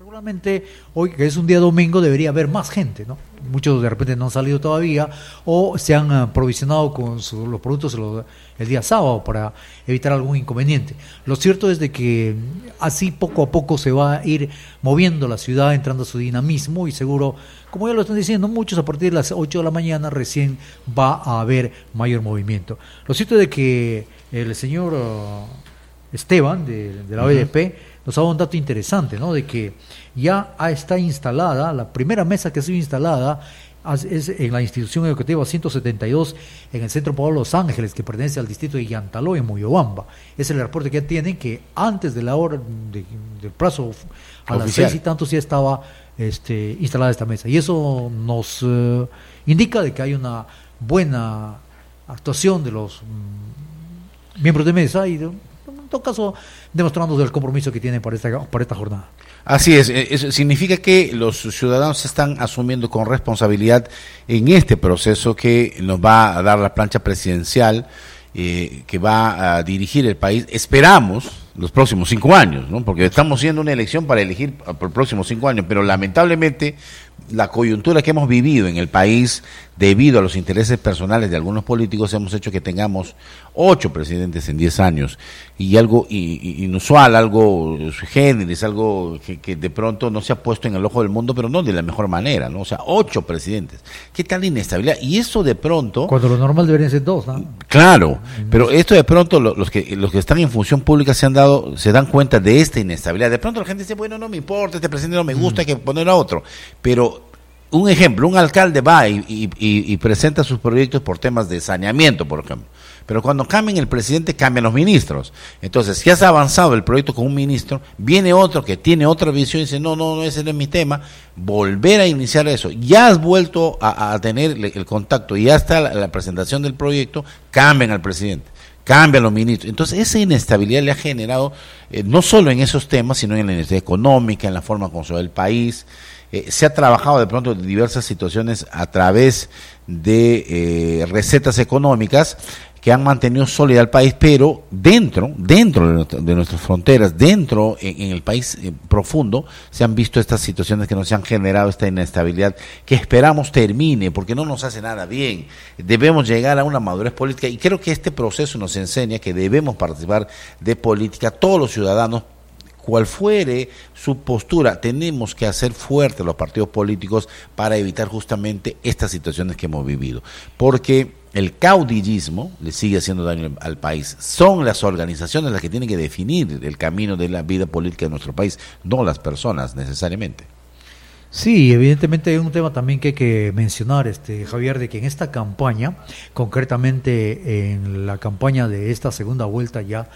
Regularmente, hoy que es un día domingo, debería haber más gente, ¿no? Muchos de repente no han salido todavía o se han provisionado con los productos el día sábado para evitar algún inconveniente. Lo cierto es de que así poco a poco se va a ir moviendo la ciudad, entrando a su dinamismo y seguro, como ya lo están diciendo muchos, a partir de las 8 de la mañana recién va a haber mayor movimiento. Lo cierto es de que el señor Esteban de la BDP nos ha dado un dato interesante, ¿no? De que ya está instalada, la primera mesa que ha sido instalada es en la institución educativa 172 en el Centro Pablo Los Ángeles, que pertenece al distrito de Yantaló, en Moyobamba. Es el reporte que ya tienen, que antes de la hora del plazo, a las 6 y tantos ya estaba instalada esta mesa. Y eso nos indica de que hay una buena actuación de los miembros de mesa y en todo caso demostrando el compromiso que tienen para esta jornada. Así es, eso significa que los ciudadanos están asumiendo con responsabilidad en este proceso que nos va a dar la plancha presidencial, que va a dirigir el país, esperamos, los próximos 5 años, ¿no? Porque estamos haciendo una elección para elegir por los próximos 5 años, pero lamentablemente la coyuntura que hemos vivido en el país debido a los intereses personales de algunos políticos hemos hecho que tengamos 8 presidentes en 10 años y algo inusual, algo sui generis, algo que de pronto no se ha puesto en el ojo del mundo, pero no de la mejor manera, ¿no? O sea, 8 presidentes. ¿Qué tal inestabilidad? Y eso de pronto... Cuando lo normal deberían ser 2, ¿no? Claro, pero esto de pronto los que están en función pública se dan cuenta de esta inestabilidad. De pronto la gente dice, bueno, no me importa, este presidente no me gusta, hay que poner a otro. Pero un ejemplo, un alcalde va y presenta sus proyectos por temas de saneamiento, por ejemplo. Pero cuando cambian el presidente, cambian los ministros. Entonces, si has avanzado el proyecto con un ministro, viene otro que tiene otra visión y dice, no, ese no es mi tema, volver a iniciar eso. Ya has vuelto a tener el contacto y ya está la presentación del proyecto, cambian al presidente. Cambian los ministros. Entonces, esa inestabilidad le ha generado, no solo en esos temas, sino en la inestabilidad económica, en la forma como se ve el país. Se ha trabajado de pronto en diversas situaciones a través de recetas económicas que han mantenido sólida al país, pero dentro de nuestras fronteras, dentro en el país profundo, se han visto estas situaciones que nos han generado esta inestabilidad que esperamos termine, porque no nos hace nada bien. Debemos llegar a una madurez política y creo que este proceso nos enseña que debemos participar de política, todos los ciudadanos, cual fuere su postura, tenemos que hacer fuertes los partidos políticos para evitar justamente estas situaciones que hemos vivido, porque el caudillismo le sigue haciendo daño al país. Son las organizaciones las que tienen que definir el camino de la vida política de nuestro país, no las personas necesariamente. Sí, evidentemente hay un tema también que hay que mencionar, Javier, de que en esta campaña, concretamente en la campaña de esta segunda vuelta ya